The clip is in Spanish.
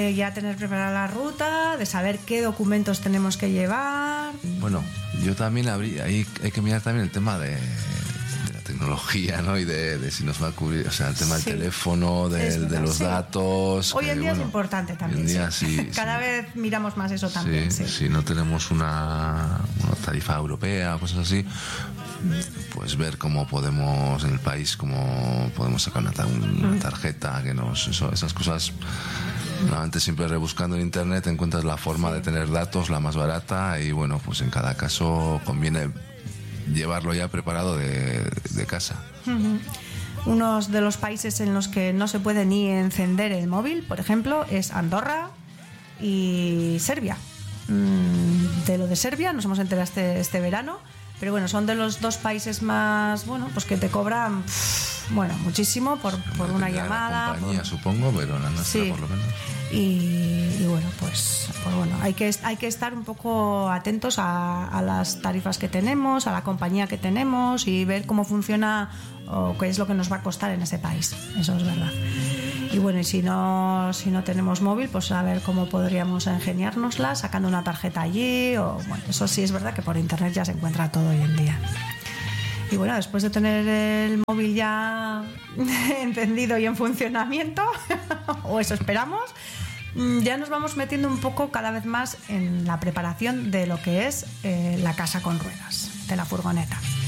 ya tener preparada la ruta, de saber qué documentos tenemos que llevar. Bueno, yo también ahí hay que mirar también el tema de la tecnología, ¿no? Y de si nos va a cubrir, o sea, el tema del teléfono, de los datos. Hoy en día es importante también. Hoy en día sí. Cada vez miramos más eso también. Sí. Si no tenemos una tarifa europea o cosas así, pues ver cómo podemos en el país, cómo podemos sacar una tarjeta que esas cosas. Normalmente siempre rebuscando en internet encuentras la forma de tener datos, la más barata, y bueno, pues en cada caso conviene llevarlo ya preparado de casa. Uno de los países en los que no se puede ni encender el móvil, por ejemplo, es Andorra y Serbia. De lo de Serbia nos hemos enterado este verano, pero bueno, son de los dos países más, bueno, pues que te cobran muchísimo por una llamada. La compañía, supongo, pero la nuestra por lo menos. Y bueno, pues bueno, hay que estar un poco atentos a las tarifas que tenemos, a la compañía que tenemos y ver cómo funciona o qué es lo que nos va a costar en ese país. Eso es verdad. Y bueno, y si no tenemos móvil, pues a ver cómo podríamos ingeniárnosla sacando una tarjeta allí, o bueno, eso sí es verdad que por internet ya se encuentra todo hoy en día. Y bueno, después de tener el móvil ya encendido y en funcionamiento, o eso esperamos, ya nos vamos metiendo un poco cada vez más en la preparación de lo que es la casa con ruedas, de la furgoneta.